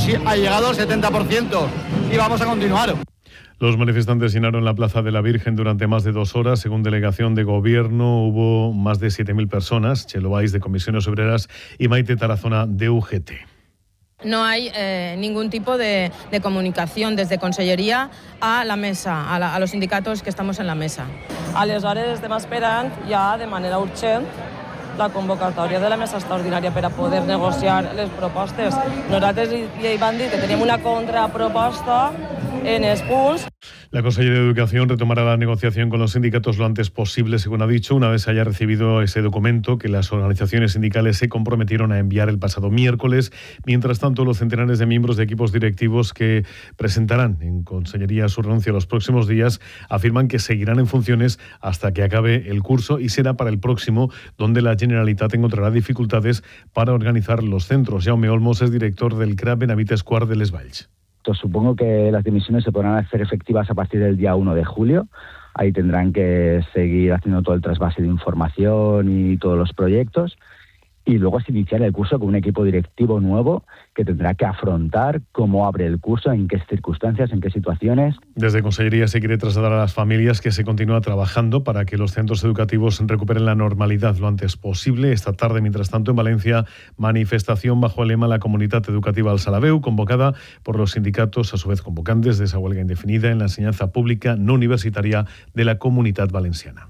ha llegado al 70% y vamos a continuar. Los manifestantes llenaron la Plaza de la Virgen durante más de 2 horas. Según delegación de gobierno, hubo más de 7.000 personas. Chelo Valls, de Comisiones Obreras, y Maite Tarazona, de UGT. No hay ningún tipo de comunicación desde Conselleria a la mesa, a los sindicatos que estamos en la mesa. Aleshores estem esperant ja de manera urgent la convocatòria de la mesa extraordinària per a poder negociar les propostes. Nosaltres ja hi vam dir que tenim una contraproposta en els punts. La Consellería de Educación retomará la negociación con los sindicatos lo antes posible, según ha dicho, una vez haya recibido ese documento que las organizaciones sindicales se comprometieron a enviar el pasado miércoles. Mientras tanto, los centenares de miembros de equipos directivos que presentarán en Consellería su renuncia los próximos días afirman que seguirán en funciones hasta que acabe el curso y será para el próximo donde la Generalitat encontrará dificultades para organizar los centros. Jaume Olmos es director del CRA Benavites Quart de Les Valls. Supongo que las dimisiones se podrán hacer efectivas a partir del día 1 de julio. Ahí tendrán que seguir haciendo todo el trasvase de información y todos los proyectos. Y luego es iniciar el curso con un equipo directivo nuevo que tendrá que afrontar cómo abre el curso, en qué circunstancias, en qué situaciones. Desde Consellería se quiere trasladar a las familias que se continúa trabajando para que los centros educativos recuperen la normalidad lo antes posible. Esta tarde, mientras tanto, en Valencia, manifestación bajo el lema La Comunitat Educativa al Salabeu, convocada por los sindicatos, a su vez convocantes de esa huelga indefinida en la enseñanza pública no universitaria de la Comunitat Valenciana.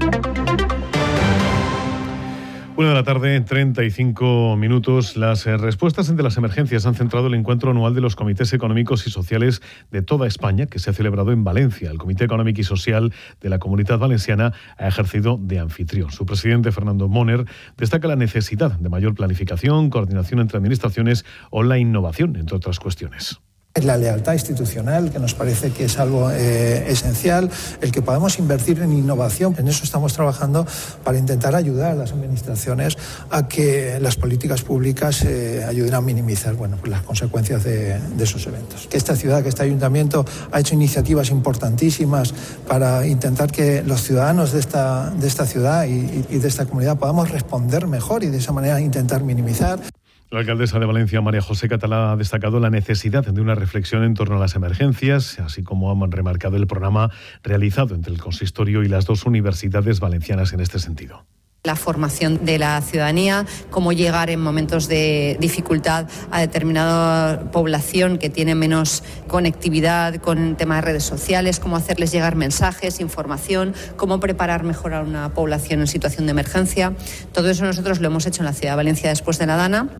1 de la tarde, 35 minutos. Las respuestas ante las emergencias han centrado el encuentro anual de los comités económicos y sociales de toda España, que se ha celebrado en Valencia. El Comité Económico y Social de la Comunitat Valenciana ha ejercido de anfitrión. Su presidente, Fernando Moner, destaca la necesidad de mayor planificación, coordinación entre administraciones o la innovación, entre otras cuestiones. La lealtad institucional, que nos parece que es algo esencial, el que podamos invertir en innovación. En eso estamos trabajando para intentar ayudar a las administraciones a que las políticas públicas ayuden a minimizar las consecuencias de esos eventos. Que esta ciudad, que este ayuntamiento ha hecho iniciativas importantísimas para intentar que los ciudadanos de esta ciudad y de esta comunidad podamos responder mejor y de esa manera intentar minimizar. La alcaldesa de Valencia, María José Catalá, ha destacado la necesidad de una reflexión en torno a las emergencias, así como han remarcado el programa realizado entre el consistorio y las 2 universidades valencianas en este sentido. La formación de la ciudadanía, cómo llegar en momentos de dificultad a determinada población que tiene menos conectividad con temas de redes sociales, cómo hacerles llegar mensajes, información, cómo preparar mejor a una población en situación de emergencia. Todo eso nosotros lo hemos hecho en la ciudad de Valencia después de la Dana.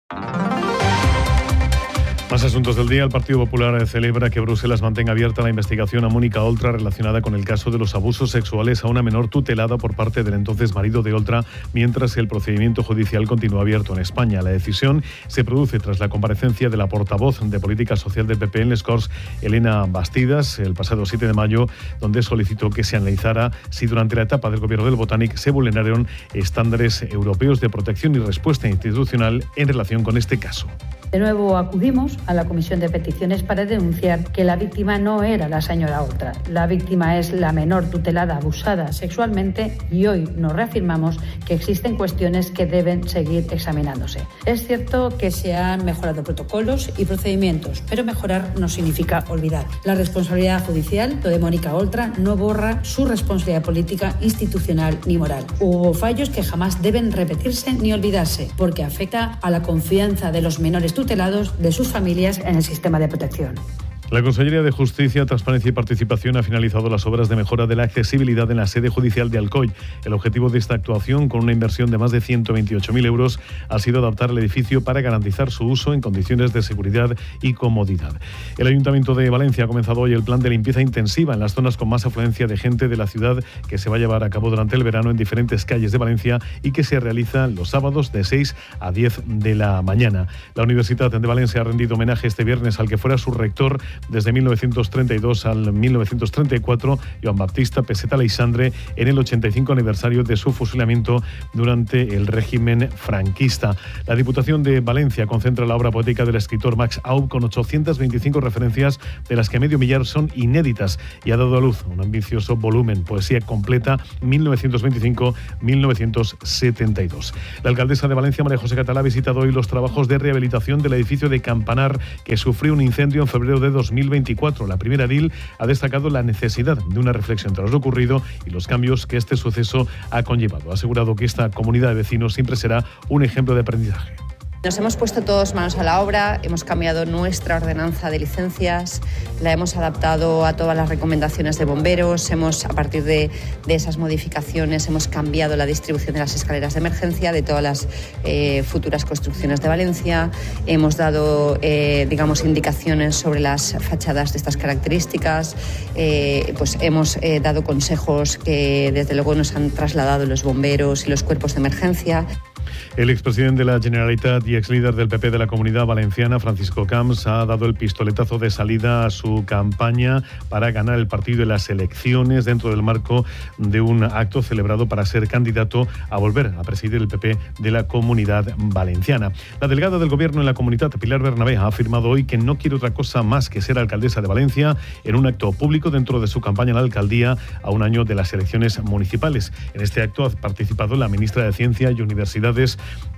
Más asuntos del día. El Partido Popular celebra que Bruselas mantenga abierta la investigación a Mónica Oltra relacionada con el caso de los abusos sexuales a una menor tutelada por parte del entonces marido de Oltra, mientras el procedimiento judicial continúa abierto en España. La decisión se produce tras la comparecencia de la portavoz de Política Social del PP en Les Corts, Elena Bastidas, el pasado 7 de mayo, donde solicitó que se analizara si durante la etapa del gobierno del Botànic se vulneraron estándares europeos de protección y respuesta institucional en relación con este caso. De nuevo acudimos a la Comisión de Peticiones para denunciar que la víctima no era la señora Oltra. La víctima es la menor tutelada abusada sexualmente y hoy nos reafirmamos que existen cuestiones que deben seguir examinándose. Es cierto que se han mejorado protocolos y procedimientos, pero mejorar no significa olvidar. La responsabilidad judicial de Mónica Oltra no borra su responsabilidad política, institucional ni moral. Hubo fallos que jamás deben repetirse ni olvidarse, porque afecta a la confianza de los menores tutelados, de sus familias en el sistema de protección. La Consellería de Justicia, Transparencia y Participación ha finalizado las obras de mejora de la accesibilidad en la sede judicial de Alcoy. El objetivo de esta actuación, con una inversión de más de 128.000 euros, ha sido adaptar el edificio para garantizar su uso en condiciones de seguridad y comodidad. El Ayuntamiento de Valencia ha comenzado hoy el plan de limpieza intensiva en las zonas con más afluencia de gente de la ciudad, que se va a llevar a cabo durante el verano en diferentes calles de Valencia y que se realiza los sábados de 6 a 10 de la mañana. La Universidad de Valencia ha rendido homenaje este viernes al que fuera su rector, desde 1932 al 1934, Joan Baptista Peseta Aleixandre, en el 85 aniversario de su fusilamiento durante el régimen franquista. La Diputación de Valencia concentra la obra poética del escritor Max Aub con 825 referencias, de las que medio millar son inéditas, y ha dado a luz un ambicioso volumen, Poesía completa 1925-1972. La alcaldesa de Valencia, María José Catalá, ha visitado hoy los trabajos de rehabilitación del edificio de Campanar, que sufrió un incendio en febrero de 2024. La primera edil ha destacado la necesidad de una reflexión tras lo ocurrido y los cambios que este suceso ha conllevado. Ha asegurado que esta comunidad de vecinos siempre será un ejemplo de aprendizaje. Nos hemos puesto todos manos a la obra, hemos cambiado nuestra ordenanza de licencias, la hemos adaptado a todas las recomendaciones de bomberos, a partir de esas modificaciones, hemos cambiado la distribución de las escaleras de emergencia de todas las futuras construcciones de Valencia, hemos dado, indicaciones sobre las fachadas de estas características, hemos dado consejos que desde luego nos han trasladado los bomberos y los cuerpos de emergencia. El expresidente de la Generalitat y exlíder del PP de la Comunidad Valenciana, Francisco Camps, ha dado el pistoletazo de salida a su campaña para ganar el partido de las elecciones dentro del marco de un acto celebrado para ser candidato a volver a presidir el PP de la Comunidad Valenciana. La delegada del Gobierno en la Comunidad, Pilar Bernabé, ha afirmado hoy que no quiere otra cosa más que ser alcaldesa de Valencia en un acto público dentro de su campaña en la alcaldía a un año de las elecciones municipales. En este acto ha participado la ministra de Ciencia y Universidades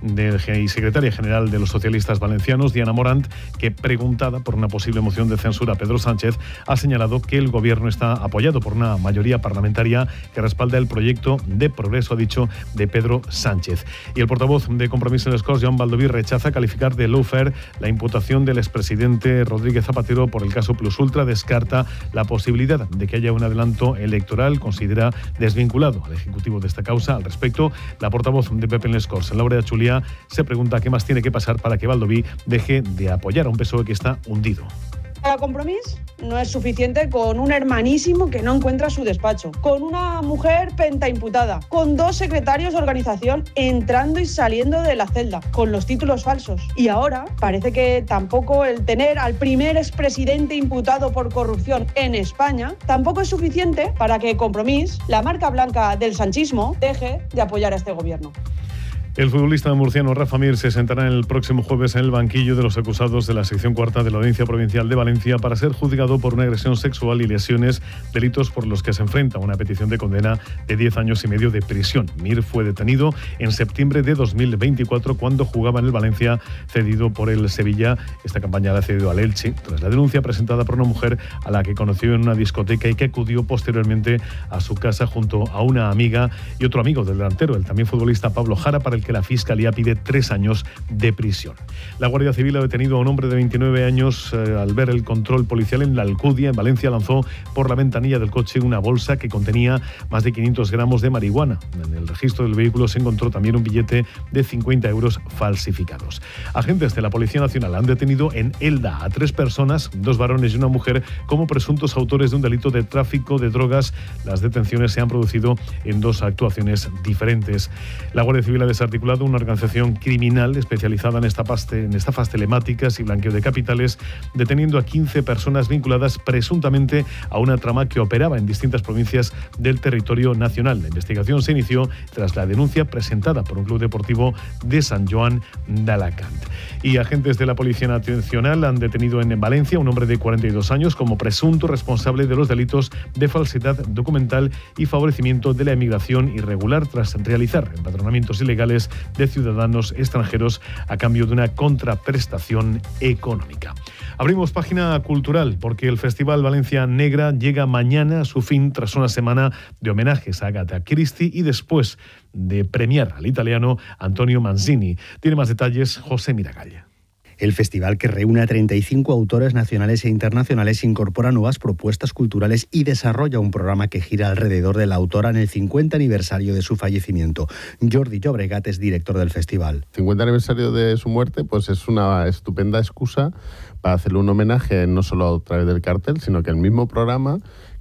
y secretaria general de los socialistas valencianos, Diana Morant, que, preguntada por una posible moción de censura a Pedro Sánchez, ha señalado que el Gobierno está apoyado por una mayoría parlamentaria que respalda el proyecto de progreso, ha dicho, de Pedro Sánchez. Y el portavoz de Compromís en les Corts, Joan Baldoví, rechaza calificar de lawfare la imputación del expresidente Rodríguez Zapatero por el caso Plus Ultra, descarta la posibilidad de que haya un adelanto electoral, considera desvinculado al Ejecutivo de esta causa. Al respecto, la portavoz de PP en les Corts, Laura Chulia, se pregunta qué más tiene que pasar para que Baldoví deje de apoyar a un PSOE que está hundido. Para Compromís no es suficiente con un hermanísimo que no encuentra su despacho, con una mujer pentaimputada, con 2 secretarios de organización entrando y saliendo de la celda, con los títulos falsos. Y ahora parece que tampoco el tener al primer expresidente imputado por corrupción en España tampoco es suficiente para que Compromís, la marca blanca del sanchismo, deje de apoyar a este gobierno. El futbolista murciano Rafa Mir se sentará el próximo jueves en el banquillo de los acusados de la sección cuarta de la Audiencia Provincial de Valencia para ser juzgado por una agresión sexual y lesiones, delitos por los que se enfrenta una petición de condena de 10 años y medio de prisión. Mir fue detenido en septiembre de 2024 cuando jugaba en el Valencia, cedido por el Sevilla. Esta campaña la ha cedido al Elche tras la denuncia presentada por una mujer a la que conoció en una discoteca y que acudió posteriormente a su casa junto a una amiga y otro amigo del delantero, el también futbolista Pablo Jara, para el que la Fiscalía pide 3 años de prisión. La Guardia Civil ha detenido a un hombre de 29 años al ver el control policial en la Alcudia, en Valencia. Lanzó por la ventanilla del coche una bolsa que contenía más de 500 gramos de marihuana. En el registro del vehículo se encontró también un billete de 50 euros falsificados. Agentes de la Policía Nacional han detenido en Elda a 3 personas, 2 varones y una mujer, como presuntos autores de un delito de tráfico de drogas. Las detenciones se han producido en 2 actuaciones diferentes. La Guardia Civil ha desarticulado una organización criminal especializada en estafas telemáticas y blanqueo de capitales, deteniendo a 15 personas vinculadas presuntamente a una trama que operaba en distintas provincias del territorio nacional. La investigación se inició tras la denuncia presentada por un club deportivo de San Joan d'Alacant. Y agentes de la Policía Nacional han detenido en Valencia a un hombre de 42 años como presunto responsable de los delitos de falsedad documental y favorecimiento de la emigración irregular tras realizar empadronamientos ilegales de ciudadanos extranjeros a cambio de una contraprestación económica. Abrimos página cultural porque el Festival Valencia Negra llega mañana a su fin tras una semana de homenajes a Agatha Christie y después de premiar al italiano Antonio Manzini. Tiene más detalles José Miragalla. El festival, que reúne a 35 autores nacionales e internacionales, incorpora nuevas propuestas culturales y desarrolla un programa que gira alrededor de la autora en el 50 aniversario de su fallecimiento. Jordi Llobregat es director del festival. El 50 aniversario de su muerte pues es una estupenda excusa para hacerle un homenaje no solo a través del cartel, sino que el mismo programa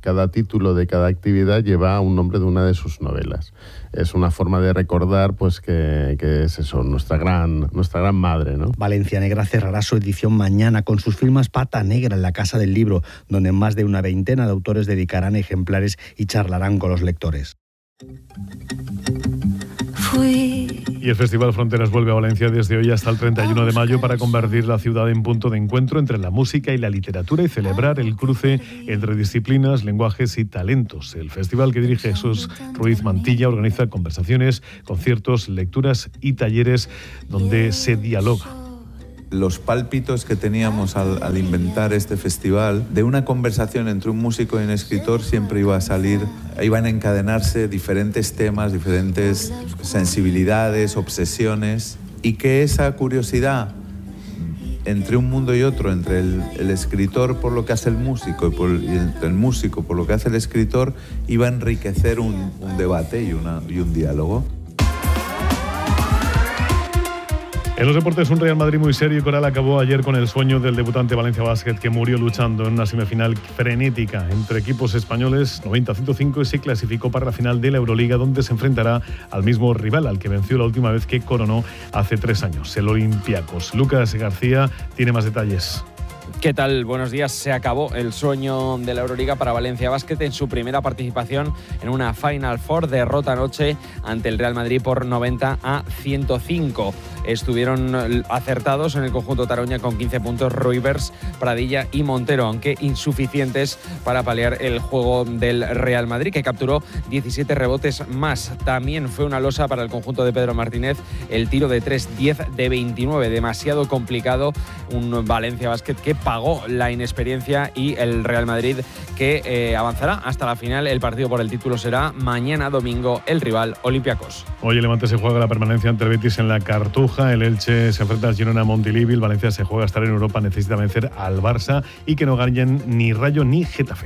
cada título de cada actividad lleva un nombre de una de sus novelas. Es una forma de recordar pues que es eso, nuestra gran madre, ¿no? Valencia Negra cerrará su edición mañana con sus firmas Pata Negra en la Casa del Libro, donde más de una veintena de autores dedicarán ejemplares y charlarán con los lectores. Y el Festival Fronteras vuelve a Valencia desde hoy hasta el 31 de mayo para convertir la ciudad en punto de encuentro entre la música y la literatura y celebrar el cruce entre disciplinas, lenguajes y talentos. El festival, que dirige Jesús Ruiz Mantilla, organiza conversaciones, conciertos, lecturas y talleres donde se dialoga. Los pálpitos que teníamos al inventar este festival, de una conversación entre un músico y un escritor siempre iban a encadenarse diferentes temas, diferentes sensibilidades, obsesiones, y que esa curiosidad entre un mundo y otro, entre el escritor por lo que hace el músico y entre el músico por lo que hace el escritor, iba a enriquecer un debate y un diálogo. En los deportes, un Real Madrid muy serio y coral acabó ayer con el sueño del debutante Valencia Basket, que murió luchando en una semifinal frenética entre equipos españoles, 90-105, y se clasificó para la final de la Euroliga, donde se enfrentará al mismo rival al que venció la última vez que coronó hace 3 años, el Olympiacos. Lucas García tiene más detalles. ¿Qué tal? Buenos días. Se acabó el sueño de la Euroliga para Valencia Basket en su primera participación en una Final Four. Derrota anoche ante el Real Madrid por 90-105. Estuvieron acertados en el conjunto Taroña con 15 puntos Ruivers, Pradilla y Montero, aunque insuficientes para paliar el juego del Real Madrid, que capturó 17 rebotes más. También fue una losa para el conjunto de Pedro Martínez el tiro de 3, 10 de 29. Demasiado complicado, un Valencia Basket que pagó la inexperiencia, y el Real Madrid que avanzará hasta la final. El partido por el título será mañana domingo, el rival Olympiacos. Hoy el Levante se juega la permanencia ante el Betis en la Cartuja. El Elche se enfrenta al Girona Montilivi. El Valencia se juega a estar en Europa, necesita vencer al Barça y que no ganen ni Rayo ni Getafe.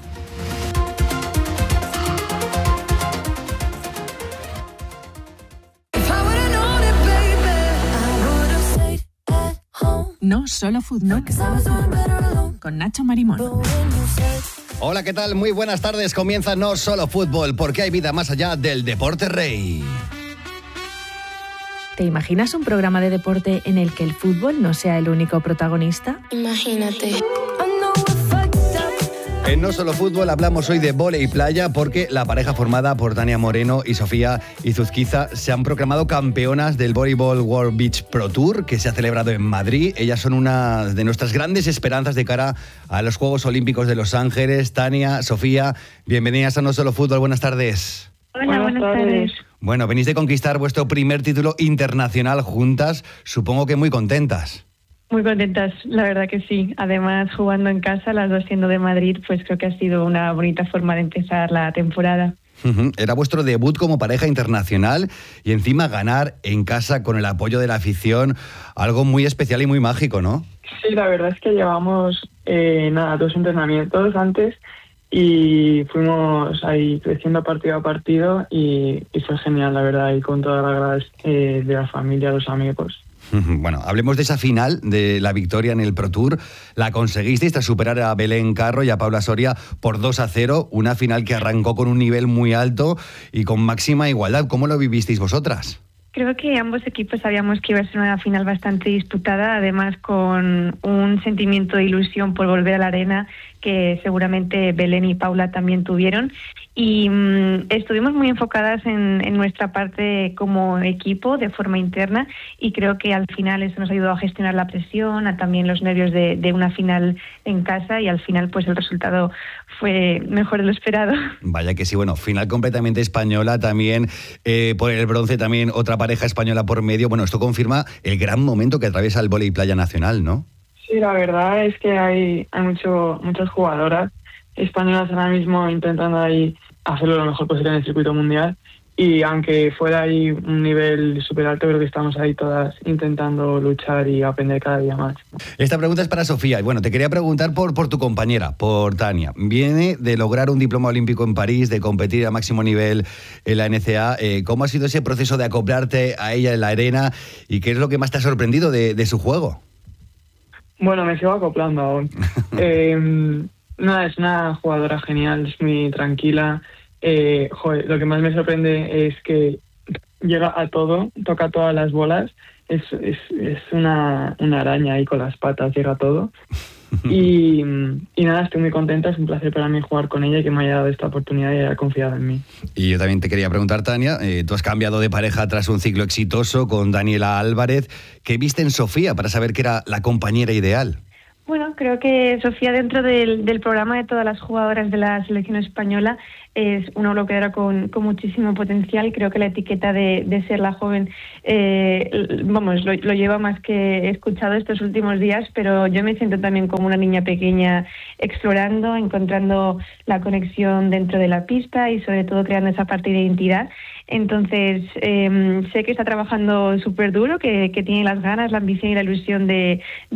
No solo fútbol. Con Nacho Marimón. Hola, ¿qué tal? Muy buenas tardes. Comienza No Solo Fútbol, porque hay vida más allá del deporte rey. ¿Te imaginas un programa de deporte en el que el fútbol no sea el único protagonista? Imagínate. En No Solo Fútbol hablamos hoy de vóley y playa, porque la pareja formada por Tania Moreno y Sofía Izuzquiza se han proclamado campeonas del Volleyball World Beach Pro Tour, que se ha celebrado en Madrid. Ellas son una de nuestras grandes esperanzas de cara a los Juegos Olímpicos de Los Ángeles. Tania, Sofía, bienvenidas a No Solo Fútbol. Buenas tardes. Hola, buenas tardes. Bueno, venís de conquistar vuestro primer título internacional juntas. Supongo que muy contentas. Muy contentas, la verdad que sí. Además, jugando en casa, las dos siendo de Madrid, pues creo que ha sido una bonita forma de empezar la temporada. Era vuestro debut como pareja internacional y encima ganar en casa con el apoyo de la afición, algo muy especial y muy mágico, ¿no? Sí, la verdad es que llevamos 2 entrenamientos antes y fuimos ahí creciendo partido a partido y fue genial, la verdad, y con todas las gradas de la familia, los amigos. Bueno, hablemos de esa final, de la victoria en el Pro Tour. La conseguisteis tras superar a Belén Carro y a Paula Soria por 2-0, una final que arrancó con un nivel muy alto y con máxima igualdad. ¿Cómo lo vivisteis vosotras? Creo que ambos equipos sabíamos que iba a ser una final bastante disputada, además con un sentimiento de ilusión por volver a la arena que seguramente Belén y Paula también tuvieron. Y estuvimos muy enfocadas en nuestra parte como equipo de forma interna, y creo que al final eso nos ayudó a gestionar la presión, a también los nervios de una final en casa, y al final pues el resultado fue mejor de lo esperado. Vaya que sí, bueno, final completamente española también, por el bronce también otra pareja española por medio. Bueno, esto confirma el gran momento que atraviesa el vóley playa nacional, ¿no? Sí, la verdad es que hay muchas jugadoras españolas ahora mismo intentando ahí hacerlo lo mejor posible en el circuito mundial, y aunque fuera ahí un nivel súper alto, creo que estamos ahí todas intentando luchar y aprender cada día más. Esta pregunta es para Sofía. Bueno, te quería preguntar por tu compañera, por Tania. Viene de lograr un diploma olímpico en París, de competir a máximo nivel en la NCAA. ¿Cómo ha sido ese proceso de acoplarte a ella en la arena y qué es lo que más te ha sorprendido de su juego? Bueno, me sigo acoplando aún. Nada, es una jugadora genial, es muy tranquila. Lo que más me sorprende es que llega a todo, toca todas las bolas. Es una araña ahí con las patas, llega a todo. Y nada, estoy muy contenta, es un placer para mí jugar con ella y que me haya dado esta oportunidad y haya confiado en mí. Y yo también te quería preguntar, Tania, tú has cambiado de pareja tras un ciclo exitoso con Daniela Álvarez. ¿Qué viste en Sofía para saber que era la compañera ideal? Bueno, creo que Sofía, dentro del programa de todas las jugadoras de la selección española, es una bloqueadora con muchísimo potencial. Creo que la etiqueta de ser la joven, lo lleva más que he escuchado estos últimos días, pero yo me siento también como una niña pequeña explorando, encontrando la conexión dentro de la pista y sobre todo creando esa parte de identidad. Entonces, sé que está trabajando súper duro, que tiene las ganas, la ambición y la ilusión de